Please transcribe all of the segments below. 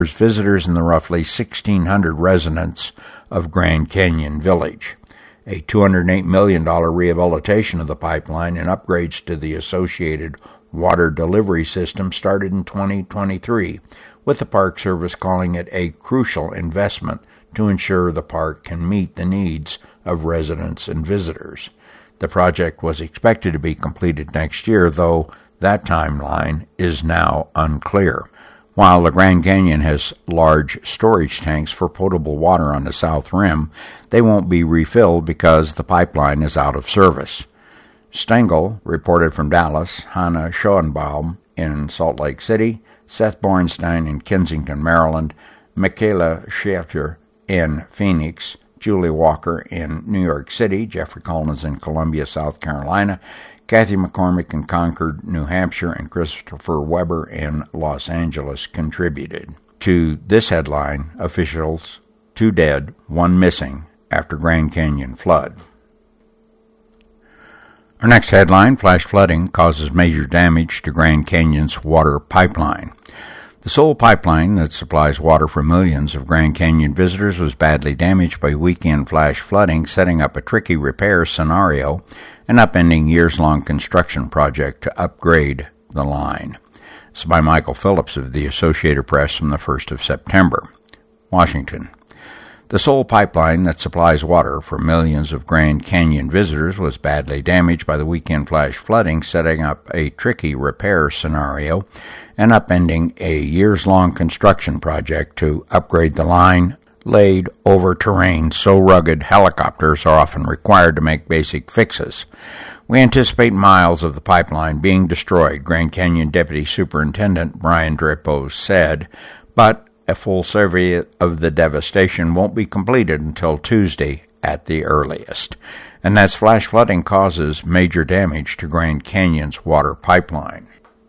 visitors and the roughly 1,600 residents of Grand Canyon Village. A $208 million rehabilitation of the pipeline and upgrades to the associated water delivery system started in 2023, with the Park Service calling it a crucial investment to ensure the park can meet the needs of residents and visitors. The project was expected to be completed next year, though that timeline is now unclear. While the Grand Canyon has large storage tanks for potable water on the south rim, they won't be refilled because the pipeline is out of service. Stengel reported from Dallas, Hannah Schoenbaum in Salt Lake City, Seth Bornstein in Kensington, Maryland, Michaela Schachter in Phoenix, Julie Walker in New York City, Jeffrey Collins in Columbia, South Carolina, Kathy McCormick in Concord, New Hampshire, and Christopher Weber in Los Angeles contributed. To this headline, officials, 2 dead, 1 missing after Grand Canyon flood. Our next headline, flash flooding causes major damage to Grand Canyon's water pipeline. The sole pipeline that supplies water for millions of Grand Canyon visitors was badly damaged by weekend flash flooding, setting up a tricky repair scenario and upending years-long construction project to upgrade the line. This is by Michael Phillips of the Associated Press from the 1st of September. Washington. The sole pipeline that supplies water for millions of Grand Canyon visitors was badly damaged by the weekend flash flooding, setting up a tricky repair scenario and upending a years-long construction project to upgrade the line laid over terrain so rugged helicopters are often required to make basic fixes. We anticipate miles of the pipeline being destroyed, Grand Canyon Deputy Superintendent Brian Drippo said, but a full survey of the devastation won't be completed until Tuesday at the earliest. And as flash flooding causes major damage to Grand Canyon's water pipeline.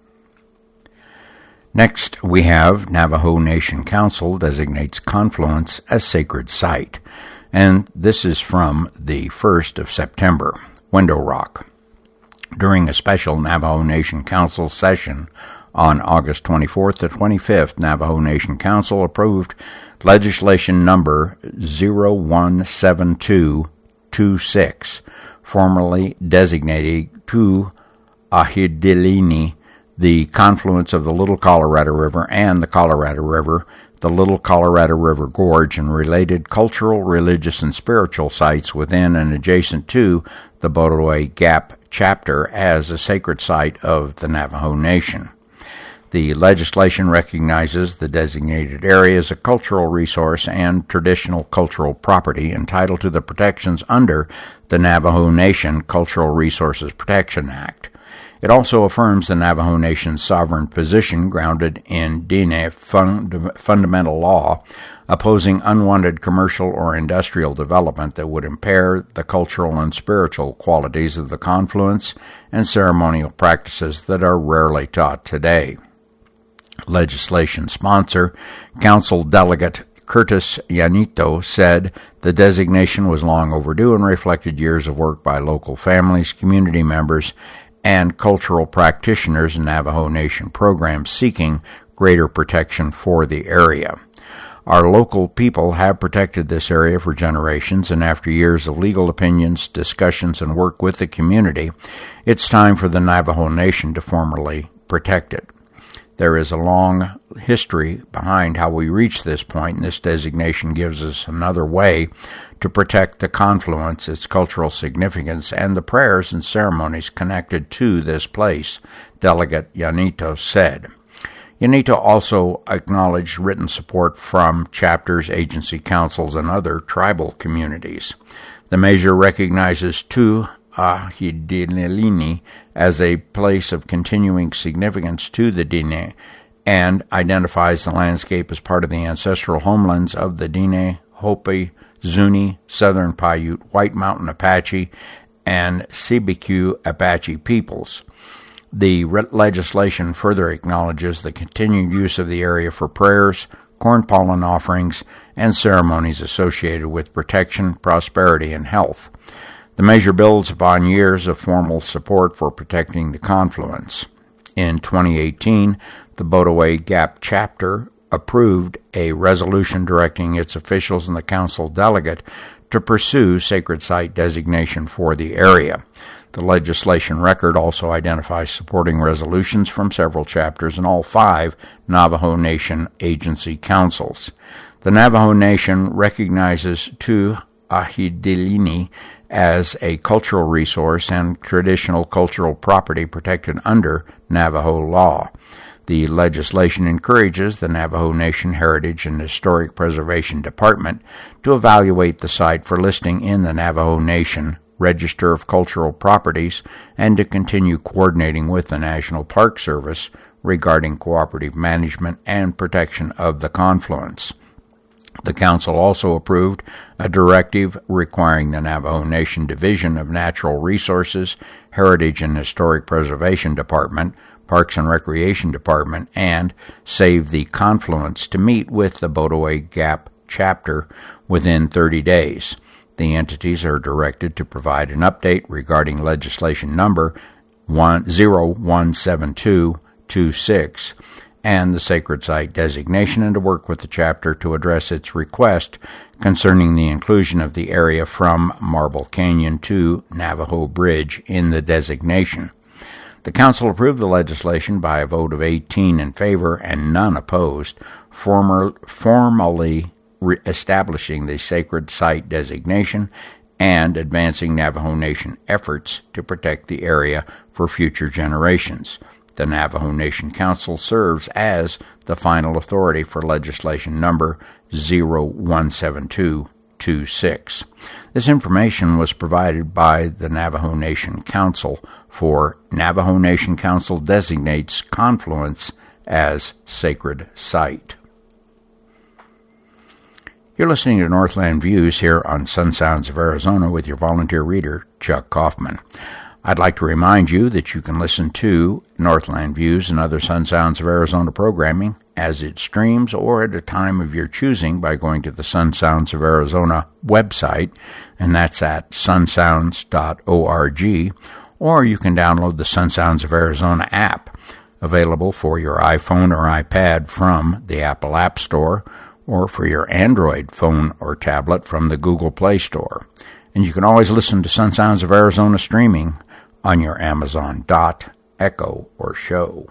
Next, we have Navajo Nation Council designates Confluence as sacred site. And this is from the 1st of September. Window Rock. During a special Navajo Nation Council session on August 24th to 25th, Navajo Nation Council approved legislation number 017226, formally designating to Ahidilini the confluence of the Little Colorado River and the Colorado River, the Little Colorado River Gorge, and related cultural, religious, and spiritual sites within and adjacent to the Bodaway Gap chapter as a sacred site of the Navajo Nation. The legislation recognizes the designated area as a cultural resource and traditional cultural property entitled to the protections under the Navajo Nation Cultural Resources Protection Act. It also affirms the Navajo Nation's sovereign position grounded in Diné fundamental law, opposing unwanted commercial or industrial development that would impair the cultural and spiritual qualities of the confluence and ceremonial practices that are rarely taught today. Legislation sponsor, Council Delegate Curtis Yanito, said the designation was long overdue and reflected years of work by local families, community members, and cultural practitioners in Navajo Nation programs seeking greater protection for the area. Our local people have protected this area for generations, and after years of legal opinions, discussions, and work with the community, it's time for the Navajo Nation to formally protect it. There is a long history behind how we reached this point, and this designation gives us another way to protect the confluence, its cultural significance, and the prayers and ceremonies connected to this place, Delegate Yanito said. Yanito also acknowledged written support from chapters, agency councils, and other tribal communities. The measure recognizes Tu Ahidilini as a place of continuing significance to the Diné and identifies the landscape as part of the ancestral homelands of the Diné, Hopi, Zuni, Southern Paiute, White Mountain Apache, and CBQ Apache peoples. The legislation further acknowledges the continued use of the area for prayers, corn pollen offerings, and ceremonies associated with protection, prosperity, and health. The measure builds upon years of formal support for protecting the confluence. In 2018, the Bodaway Gap chapter approved a resolution directing its officials and the council delegate to pursue sacred site designation for the area. The legislation record also identifies supporting resolutions from several chapters in all 5 Navajo Nation agency councils. The Navajo Nation recognizes Tuahidilini as a cultural resource and traditional cultural property protected under Navajo law. The legislation encourages the Navajo Nation Heritage and Historic Preservation Department to evaluate the site for listing in the Navajo Nation Register of Cultural Properties and to continue coordinating with the National Park Service regarding cooperative management and protection of the confluence. The Council also approved a directive requiring the Navajo Nation Division of Natural Resources, Heritage and Historic Preservation Department, Parks and Recreation Department, and Save the Confluence to meet with the Bodaway Gap chapter within 30 days. The entities are directed to provide an update regarding legislation number 017226 and the sacred site designation, and to work with the chapter to address its request concerning the inclusion of the area from Marble Canyon to Navajo Bridge in the designation. The Council approved the legislation by a vote of 18 in favor and none opposed, formally establishing the sacred site designation and advancing Navajo Nation efforts to protect the area for future generations. The Navajo Nation Council serves as the final authority for legislation number 017226. This information was provided by the Navajo Nation Council for Navajo Nation Council designates Confluence as sacred site. You're listening to Northland Views here on Sun Sounds of Arizona with your volunteer reader, Chuck Kaufman. I'd like to remind you that you can listen to Northland Views and other Sun Sounds of Arizona programming as it streams or at a time of your choosing by going to the Sun Sounds of Arizona website, and that's at sunsounds.org, or you can download the Sun Sounds of Arizona app, available for your iPhone or iPad from the Apple App Store, or for your Android phone or tablet from the Google Play Store. And you can always listen to Sun Sounds of Arizona streaming on your Amazon Dot, Echo, or Show.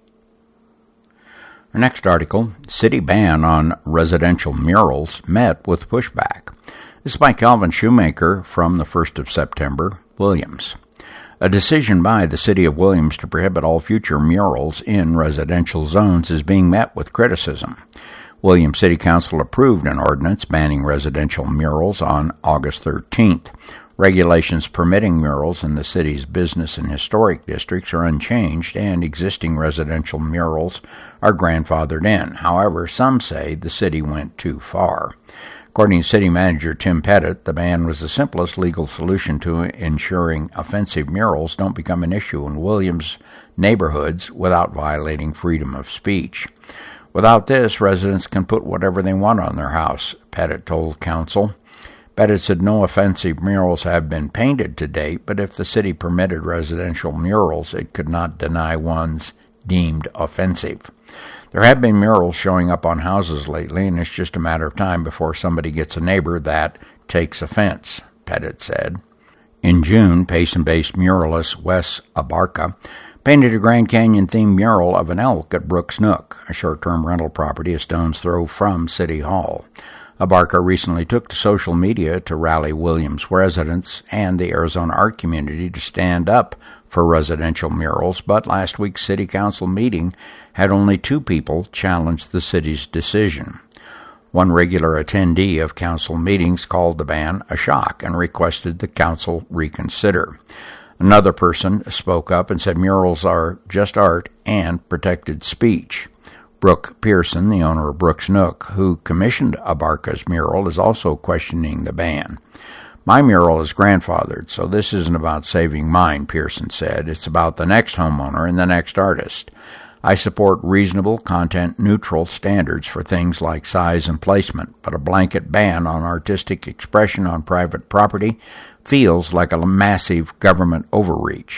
Our next article, City Ban on Residential Murals Met with Pushback. This is by Calvin Shoemaker from the 1st of September, Williams. A decision by the City of Williams to prohibit all future murals in residential zones is being met with criticism. Williams City Council approved an ordinance banning residential murals on August 13th. Regulations permitting murals in the city's business and historic districts are unchanged, and existing residential murals are grandfathered in. However, some say the city went too far. According to City Manager Tim Pettit, the ban was the simplest legal solution to ensuring offensive murals don't become an issue in Williams neighborhoods without violating freedom of speech. Without this, residents can put whatever they want on their house, Pettit told council. Pettit said no offensive murals have been painted to date, but if the city permitted residential murals, it could not deny ones deemed offensive. There have been murals showing up on houses lately, and it's just a matter of time before somebody gets a neighbor that takes offense, Pettit said. In June, Payson-based muralist Wes Abarca painted a Grand Canyon-themed mural of an elk at Brooks Nook, a short-term rental property a stone's throw from City Hall. Abarca recently took to social media to rally Williams residents and the Arizona art community to stand up for residential murals, but last week's City Council meeting had only 2 people challenge the city's decision. One regular attendee of council meetings called the ban a shock and requested the council reconsider. Another person spoke up and said murals are just art and protected speech. Brooke Pearson, the owner of Brooks Nook, who commissioned Abarca's mural, is also questioning the ban. My mural is grandfathered, so this isn't about saving mine, Pearson said. It's about the next homeowner and the next artist. I support reasonable, content-neutral standards for things like size and placement, but a blanket ban on artistic expression on private property feels like a massive government overreach.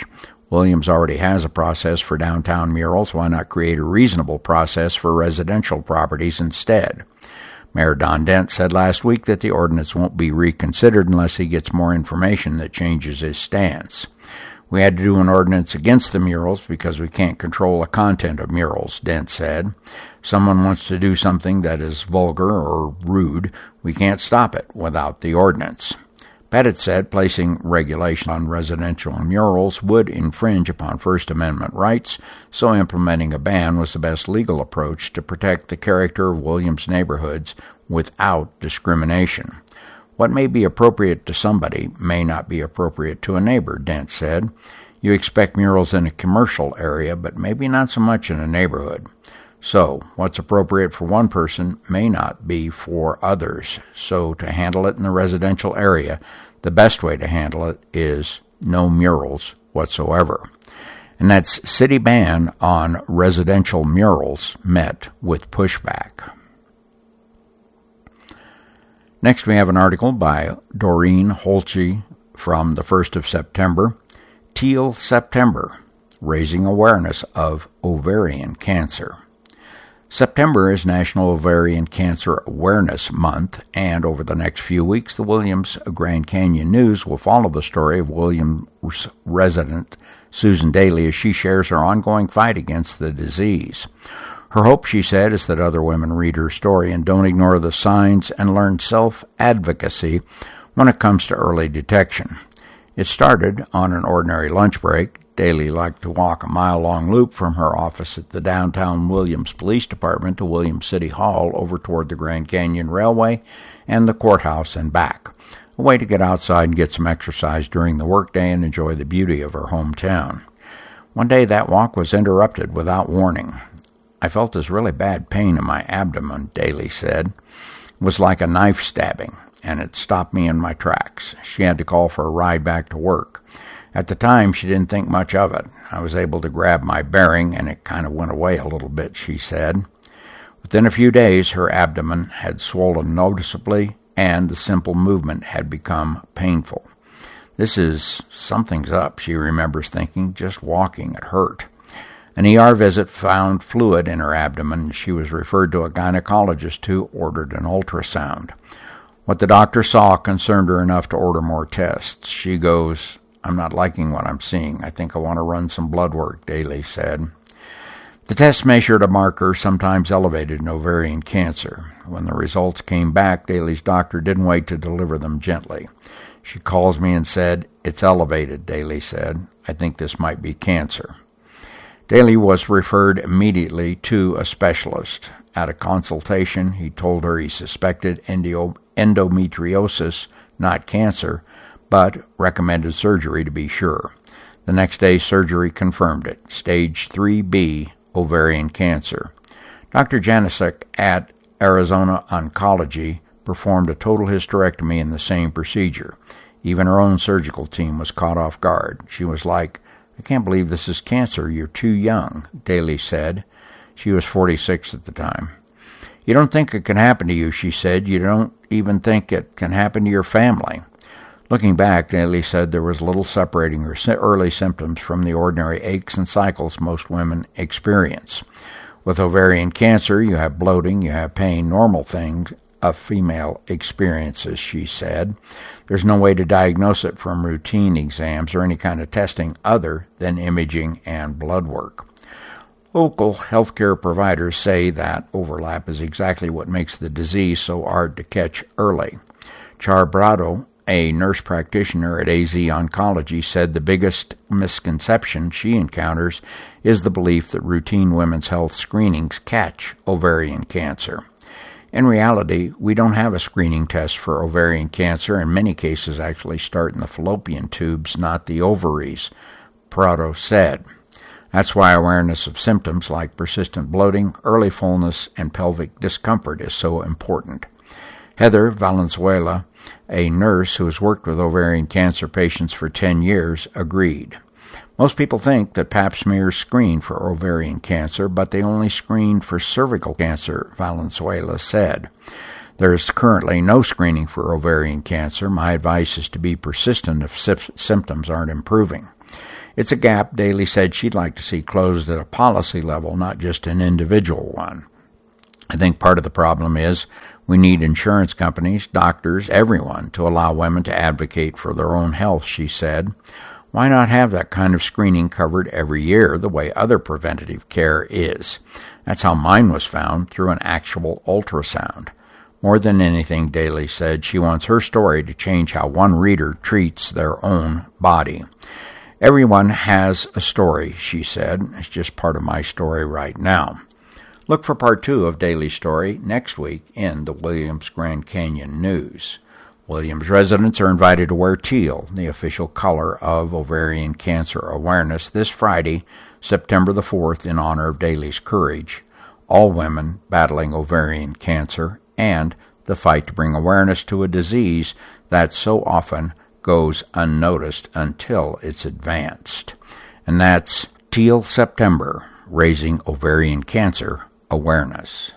Williams already has a process for downtown murals. Why not create a reasonable process for residential properties instead? Mayor Don Dent said last week that the ordinance won't be reconsidered unless he gets more information that changes his stance. We had to do an ordinance against the murals because we can't control the content of murals, Dent said. If someone wants to do something that is vulgar or rude, we can't stop it without the ordinance. Pettit said placing regulation on residential murals would infringe upon First Amendment rights, so implementing a ban was the best legal approach to protect the character of Williams neighborhoods without discrimination. What may be appropriate to somebody may not be appropriate to a neighbor, Dent said. You expect murals in a commercial area, but maybe not so much in a neighborhood. So, what's appropriate for one person may not be for others. So, to handle it in the residential area, the best way to handle it is no murals whatsoever. And that city ban on residential murals met with pushback. Next, we have an article by Doreen Holtze from the 1st of September, Teal September, Raising Awareness of Ovarian Cancer. September is National Ovarian Cancer Awareness Month, and over the next few weeks, the Williams Grand Canyon News will follow the story of Williams resident Susan Daly as she shares her ongoing fight against the disease. Her hope, she said, is that other women read her story and don't ignore the signs and learn self-advocacy when it comes to early detection. It started on an ordinary lunch break. Daly liked to walk a mile-long loop from her office at the downtown Williams Police Department to Williams City Hall over toward the Grand Canyon Railway and the courthouse and back, a way to get outside and get some exercise during the workday and enjoy the beauty of her hometown. One day that walk was interrupted without warning. I felt this really bad pain in my abdomen, Daly said. It was like a knife stabbing, and it stopped me in my tracks. She had to call for a ride back to work. At the time, she didn't think much of it. I was able to grab my bearing, and it kind of went away a little bit, she said. Within a few days, her abdomen had swollen noticeably, and the simple movement had become painful. Something's up, she remembers thinking. Just walking, it hurt. An ER visit found fluid in her abdomen. She was referred to a gynecologist who ordered an ultrasound. What the doctor saw concerned her enough to order more tests. She goes, I'm not liking what I'm seeing. I think I want to run some blood work, Daly said. The test measured a marker sometimes elevated in ovarian cancer. When the results came back, Daly's doctor didn't wait to deliver them gently. She calls me and said, It's elevated, Daly said. I think this might be cancer. Daly was referred immediately to a specialist. At a consultation, he told her he suspected endometriosis, not cancer, but recommended surgery to be sure. The next day, surgery confirmed it, stage 3B ovarian cancer. Dr. Janicek at Arizona Oncology performed a total hysterectomy in the same procedure. Even her own surgical team was caught off guard. She was like, I can't believe this is cancer. You're too young, Daly said. She was 46 at the time. You don't think it can happen to you, she said. You don't even think it can happen to your family. Looking back, Daly said there was little separating her early symptoms from the ordinary aches and cycles most women experience. With ovarian cancer, you have bloating, you have pain, normal things a female experiences, she said. There's no way to diagnose it from routine exams or any kind of testing other than imaging and blood work. Local healthcare providers say that overlap is exactly what makes the disease so hard to catch early. Char Brado, a nurse practitioner at AZ Oncology, said the biggest misconception she encounters is the belief that routine women's health screenings catch ovarian cancer. In reality, we don't have a screening test for ovarian cancer. In many cases, actually start in the fallopian tubes, not the ovaries, Prado said. That's why awareness of symptoms like persistent bloating, early fullness, and pelvic discomfort is so important. Heather Valenzuela, a nurse who has worked with ovarian cancer patients for 10 years, agreed. Most people think that pap smears screen for ovarian cancer, but they only screen for cervical cancer, Valenzuela said. There is currently no screening for ovarian cancer. My advice is to be persistent if symptoms aren't improving. It's a gap Daly said she'd like to see closed at a policy level, not just an individual one. I think part of the problem is we need insurance companies, doctors, everyone to allow women to advocate for their own health, she said. Why not have that kind of screening covered every year the way other preventative care is? That's how mine was found, through an actual ultrasound. More than anything, Daly said, she wants her story to change how one reader treats their own body. Everyone has a story, she said. It's just part of my story right now. Look for part 2 of Daly's story next week in the Williams Grand Canyon News. Williams residents are invited to wear teal, the official color of Ovarian Cancer Awareness, this Friday, September the 4th, in honor of Daly's courage, all women battling ovarian cancer, and the fight to bring awareness to a disease that so often goes unnoticed until it's advanced. And that's Teal September, Raising Ovarian Cancer Awareness.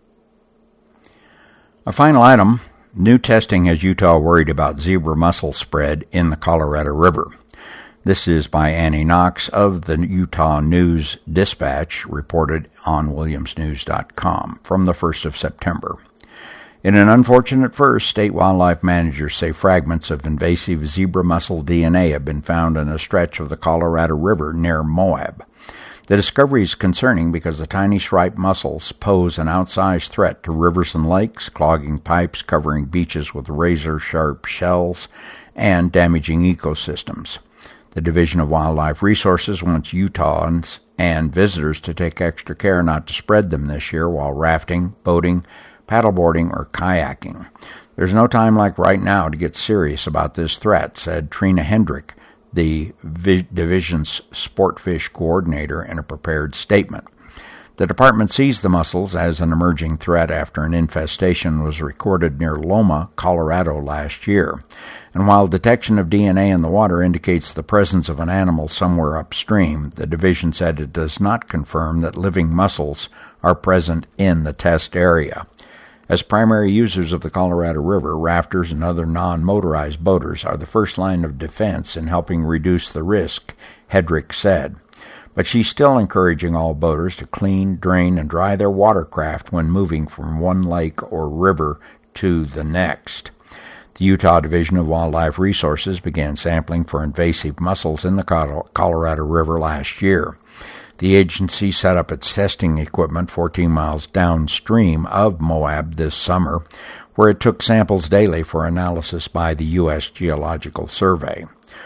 A final item. New testing has Utah worried about zebra mussel spread in the Colorado River. This is by Annie Knox of the Utah News Dispatch, reported on WilliamsNews.com from the 1st of September. In an unfortunate first, state wildlife managers say fragments of invasive zebra mussel DNA have been found in a stretch of the Colorado River near Moab. The discovery is concerning because the tiny striped mussels pose an outsized threat to rivers and lakes, clogging pipes, covering beaches with razor-sharp shells, and damaging ecosystems. The Division of Wildlife Resources wants Utahns and visitors to take extra care not to spread them this year while rafting, boating, paddleboarding, or kayaking. There's no time like right now to get serious about this threat, said Trina Hendrick, the division's sportfish coordinator, in a prepared statement. The department sees the mussels as an emerging threat after an infestation was recorded near Loma, Colorado last year. And while detection of DNA in the water indicates the presence of an animal somewhere upstream, the division said it does not confirm that living mussels are present in the test area. As primary users of the Colorado River, rafters and other non-motorized boaters are the first line of defense in helping reduce the risk, Hedrick said. But she's still encouraging all boaters to clean, drain, and dry their watercraft when moving from one lake or river to the next. The Utah Division of Wildlife Resources began sampling for invasive mussels in the Colorado River last year. The agency set up its testing equipment 14 miles downstream of Moab this summer, where it took samples daily for analysis by the U.S. Geological Survey.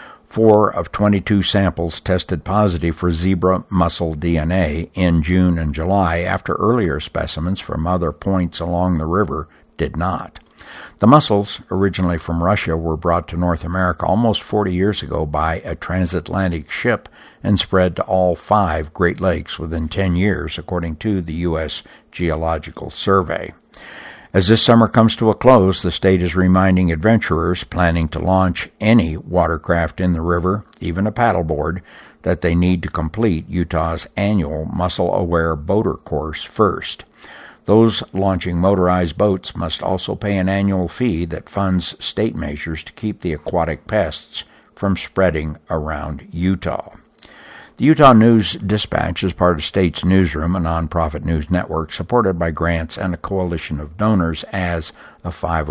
4 of 22 samples tested positive for zebra mussel DNA in June and July, after earlier specimens from other points along the river did not. The mussels, originally from Russia, were brought to North America almost 40 years ago by a transatlantic ship and spread to all 5 Great Lakes within 10 years, according to the U.S. Geological Survey. As this summer comes to a close, the state is reminding adventurers planning to launch any watercraft in the river, even a paddleboard, that they need to complete Utah's annual Mussel-Aware Boater Course first. Those launching motorized boats must also pay an annual fee that funds state measures to keep the aquatic pests from spreading around Utah. The Utah News Dispatch is part of State's Newsroom, a nonprofit news network supported by grants and a coalition of donors as a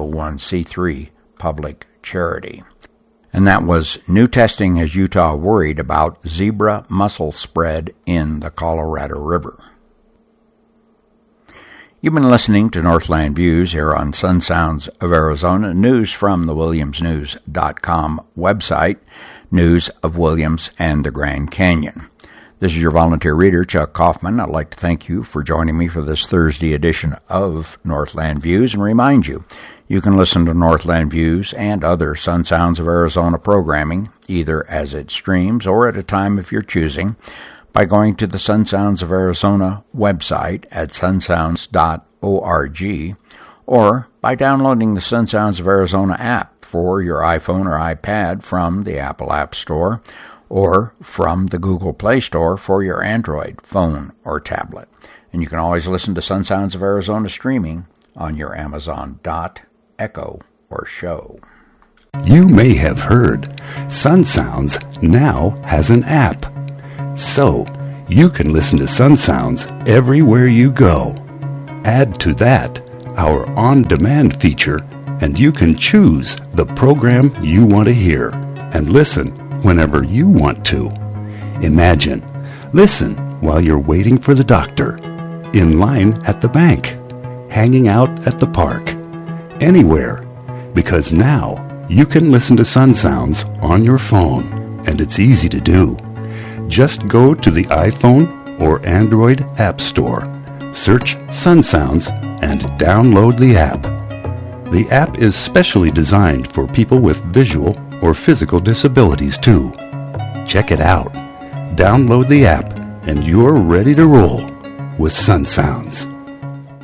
501c3 public charity. And that was New Testing Has Utah Worried About Zebra Mussel Spread in the Colorado River. You've been listening to Northland Views here on Sun Sounds of Arizona, news from the WilliamsNews.com website, news of Williams and the Grand Canyon. This is your volunteer reader, Chuck Kaufman. I'd like to thank you for joining me for this Thursday edition of Northland Views and remind you, you can listen to Northland Views and other Sun Sounds of Arizona programming, either as it streams or at a time if you're choosing, by going to the Sun Sounds of Arizona website at sunsounds.org, or by downloading the Sun Sounds of Arizona app for your iPhone or iPad from the Apple App Store, or from the Google Play Store for your Android phone or tablet. And you can always listen to Sun Sounds of Arizona streaming on your Amazon Dot, Echo, or Show. You may have heard Sun Sounds now has an app. So, you can listen to Sun Sounds everywhere you go. Add to that our on-demand feature, and you can choose the program you want to hear and listen whenever you want to. Imagine, listen while you're waiting for the doctor, in line at the bank, hanging out at the park, anywhere, because now you can listen to Sun Sounds on your phone, and it's easy to do. Just go to the iPhone or Android App Store, search Sun Sounds, and download the app. The app is specially designed for people with visual or physical disabilities too. Check it out. Download the app, and you're ready to roll with Sun Sounds.